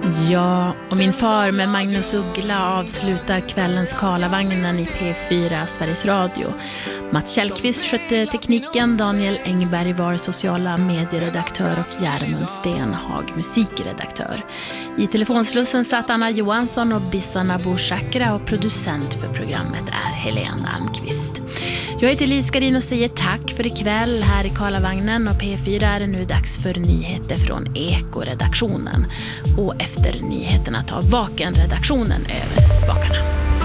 Ja, och min far med Magnus Uggla avslutar kvällens Karlavagnen i P4 Sveriges Radio. Mats Kjellqvist skötte tekniken, Daniel Engberg var sociala medieredaktör och Järmund Stenhag musikredaktör. I telefonslussen satt Anna Johansson och Bissarna Boshakra och producent för programmet är Helena Almqvist. Jag heter Lise Garin och säger tack för ikväll här i Karlavagnen, och P4 är det nu dags för nyheter från Eko-redaktionen. Och efter nyheterna tar Vaken-redaktionen över spakarna.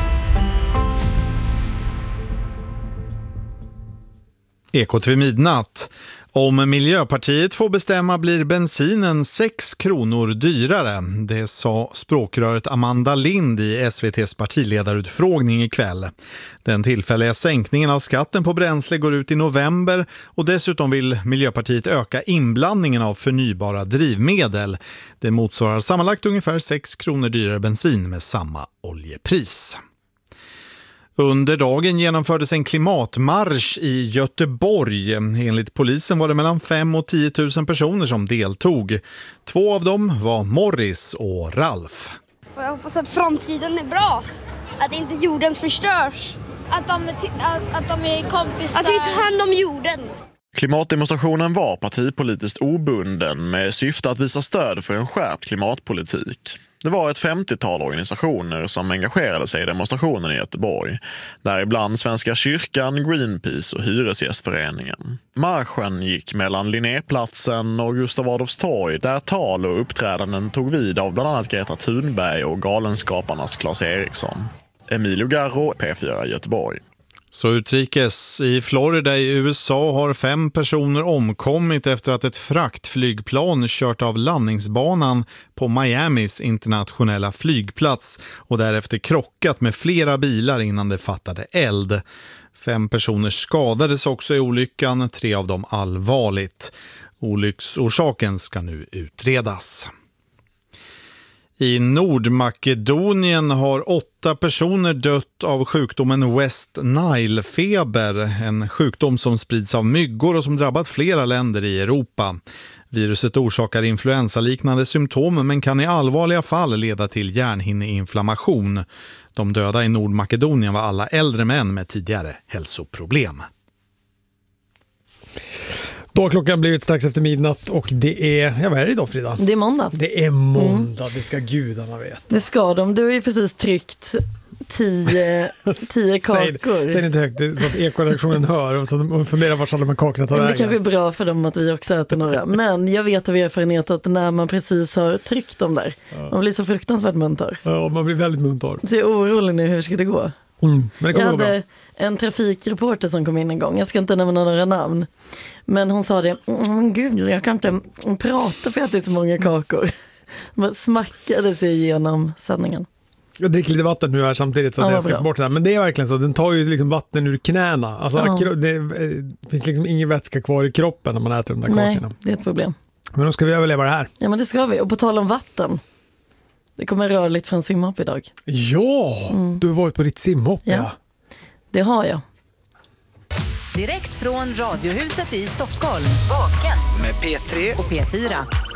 Ekot vid midnatt. Om Miljöpartiet får bestämma blir bensinen 6 kronor dyrare. Det sa språkröret Amanda Lind i SVT:s partiledarutfrågning ikväll. Den tillfälliga sänkningen av skatten på bränsle går ut i november, och dessutom vill Miljöpartiet öka inblandningen av förnybara drivmedel. Det motsvarar sammanlagt ungefär 6 kronor dyrare bensin med samma oljepris. Under dagen genomfördes en klimatmarsch i Göteborg. Enligt polisen var det mellan 5 och 10 000 personer som deltog. 2 av dem var Morris och Ralf. Jag hoppas att framtiden är bra. Att inte jorden förstörs. Att de är kompisar. Att vi tar hand om jorden. Klimatdemonstrationen var partipolitiskt obunden med syfte att visa stöd för en skärpt klimatpolitik. Det var ett 50-tal organisationer som engagerade sig i demonstrationen i Göteborg. Däribland Svenska kyrkan, Greenpeace och Hyresgästföreningen. Marschen gick mellan Linnéplatsen och Gustav Adolfs torg, där tal och uppträdanden tog vid av bland annat Greta Thunberg och Galenskaparnas Claes Eriksson. Emilio Garro, P4 Göteborg. Så utrikes. I Florida i USA har 5 personer omkommit efter att ett fraktflygplan kört av landningsbanan på Miamis internationella flygplats och därefter krockat med flera bilar innan det fattade eld. 5 personer skadades också i olyckan, 3 av dem allvarligt. Olycksorsaken ska nu utredas. I Nordmakedonien har 8 personer dött av sjukdomen West Nile-feber, en sjukdom som sprids av myggor och som drabbat flera länder i Europa. Viruset orsakar influensaliknande symptom men kan i allvarliga fall leda till hjärnhinneinflammation. De döda i Nordmakedonien var alla äldre män med tidigare hälsoproblem. Då har klockan blivit strax efter midnatt och det är, vad är det idag, Frida? Det är måndag. Det är måndag, det ska gudarna veta. Det ska de, du har ju precis tryckt 10 kakor. Säg inte högt så att Eko-redaktionen hör och så de funderar vart alla de här kakorna tar vägen. Det kanske är bra för dem att vi också äter några. Men jag vet av erfarenhet att när man precis har tryckt dem där, man blir så fruktansvärt munter. Ja, man blir väldigt munter. Så jag är orolig nu, hur ska det gå? Men det jag hade en trafikreporter som kom in en gång. Jag ska inte nämna några namn. Men hon sa det, gud, jag kan inte prata för att det är så många kakor. Man smackade sig igenom sändningen. Jag dricker lite vatten nu här samtidigt så att jag ska bort det här. Men det är verkligen så, den tar ju liksom vatten ur knäna. Alltså det finns liksom ingen vätska kvar i kroppen när man äter de där kakorna. Nej, det är ett problem. Men då ska vi överleva det här. Ja, men det ska vi. Och på tal om vatten. Det kommer rörligt från simhopp idag. Ja, du har varit på ditt simhopp. Ja, det har jag. Direkt från Radiohuset i Stockholm. Vaken. Med P3 och P4.